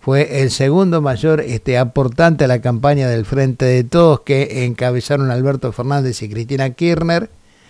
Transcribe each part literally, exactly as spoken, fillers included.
fue el segundo mayor este, aportante a la campaña del Frente de Todos que encabezaron Alberto Fernández y Cristina Kirchner.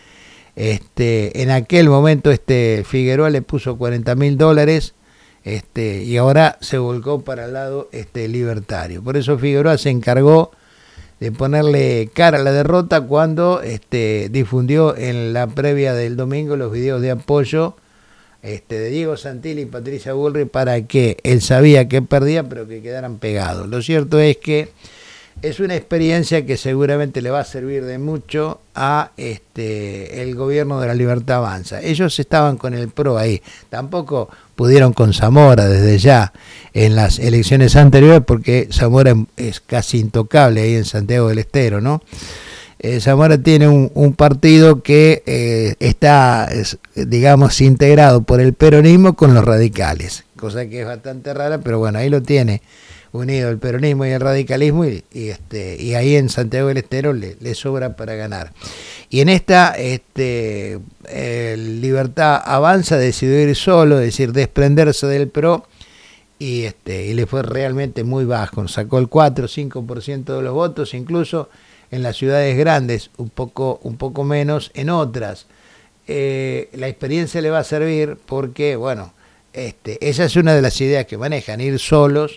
Este, en aquel momento este, Figueroa le puso cuarenta mil dólares este, y ahora se volcó para el lado este, libertario. Por eso Figueroa se encargó de ponerle cara a la derrota cuando este, difundió en la previa del domingo los videos de apoyo este, de Diego Santilli y Patricia Bullrich para que él sabía que perdía pero que quedaran pegados. Lo cierto es que es una experiencia que seguramente le va a servir de mucho a este, el gobierno de la Libertad Avanza. Ellos estaban con el P R O ahí, tampoco pudieron con Zamora desde ya en las elecciones anteriores porque Zamora es casi intocable ahí en Santiago del Estero, ¿no? Eh, Zamora tiene un, un partido que eh, está, es, digamos, integrado por el peronismo con los radicales, cosa que es bastante rara, pero bueno, ahí lo tiene unido el peronismo y el radicalismo y, y este y ahí en Santiago del Estero le, le sobra para ganar. Y en esta este eh, Libertad Avanza decidió ir solo, es decir, desprenderse del P R O y este y le fue realmente muy bajo, sacó el cuatro o cinco por ciento de los votos, incluso en las ciudades grandes, un poco un poco menos en otras. Eh, la experiencia le va a servir porque, bueno, este esa es una de las ideas que manejan, ir solos.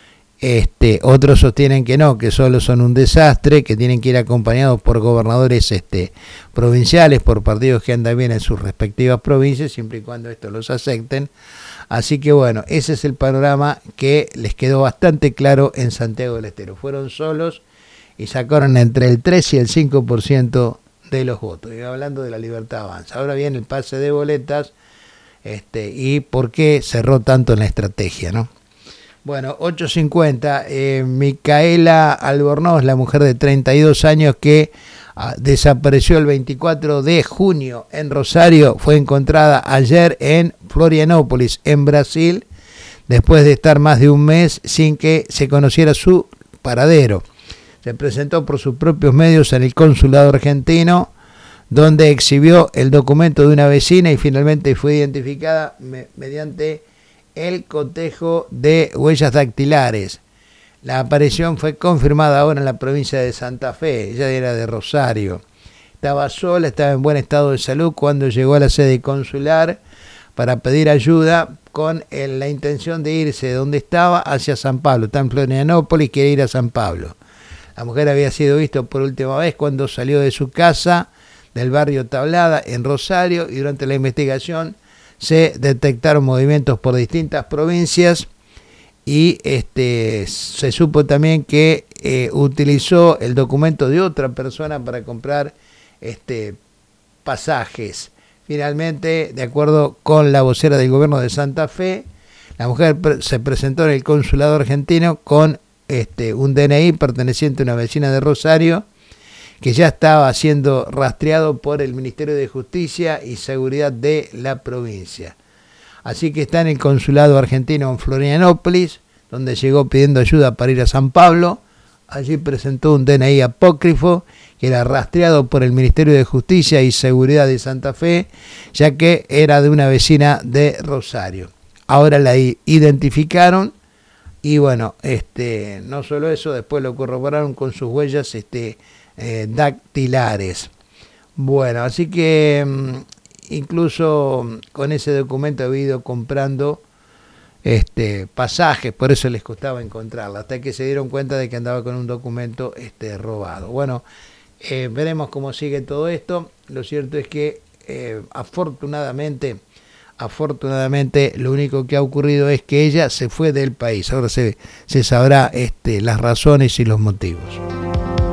Este, otros sostienen que no, que solo son un desastre, que tienen que ir acompañados por gobernadores este, provinciales, por partidos que andan bien en sus respectivas provincias, siempre y cuando estos los acepten. Así que bueno, ese es el panorama que les quedó bastante claro en Santiago del Estero. Fueron solos y sacaron entre el tres y el cinco por ciento de los votos. Y hablando de la Libertad Avanza. Ahora viene el pase de boletas este, y por qué cerró tanto en la estrategia, ¿no? Bueno, ocho cincuenta, eh, Micaela Albornoz, la mujer de treinta y dos años que ah, desapareció el veinticuatro de junio en Rosario, fue encontrada ayer en Florianópolis, en Brasil, después de estar más de un mes sin que se conociera su paradero. Se presentó por sus propios medios en el consulado argentino, donde exhibió el documento de una vecina y finalmente fue identificada me, mediante el cotejo de huellas dactilares. La aparición fue confirmada ahora en la provincia de Santa Fe, ella era de Rosario. Estaba sola, estaba en buen estado de salud cuando llegó a la sede consular para pedir ayuda con la intención de irse de donde estaba hacia San Pablo. Está en Florianópolis, quiere ir a San Pablo. La mujer había sido vista por última vez cuando salió de su casa del barrio Tablada en Rosario y durante la investigación se detectaron movimientos por distintas provincias y este se supo también que eh, utilizó el documento de otra persona para comprar este pasajes. Finalmente, de acuerdo con la vocera del gobierno de Santa Fe, la mujer pre- se presentó en el consulado argentino con este un D N I perteneciente a una vecina de Rosario que ya estaba siendo rastreado por el Ministerio de Justicia y Seguridad de la provincia. Así que está en el consulado argentino en Florianópolis, donde llegó pidiendo ayuda para ir a San Pablo. Allí presentó un D N I apócrifo que era rastreado por el Ministerio de Justicia y Seguridad de Santa Fe, ya que era de una vecina de Rosario. Ahora la identificaron y bueno, este no solo eso, después lo corroboraron con sus huellas este Eh, dactilares. Bueno, así que incluso con ese documento he ido comprando este pasajes, por eso les costaba encontrarla, hasta que se dieron cuenta de que andaba con un documento este robado. Bueno, eh, veremos cómo sigue todo esto. Lo cierto es que eh, afortunadamente afortunadamente lo único que ha ocurrido es que ella se fue del país. Ahora se, se sabrá este, las razones y los motivos.